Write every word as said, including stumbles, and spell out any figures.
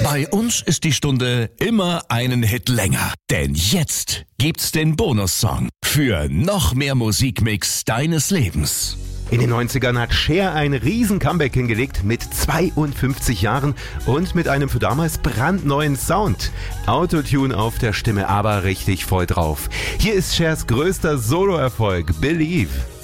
Bei uns ist die Stunde immer einen Hit länger. Denn jetzt gibt's den Bonussong für noch mehr Musikmix deines Lebens. In den neunzigern hat Cher ein riesen Comeback hingelegt mit zweiundfünfzig Jahren und mit einem für damals brandneuen Sound. Autotune auf der Stimme, aber richtig voll drauf. Hier ist Chers größter Soloerfolg, Believe.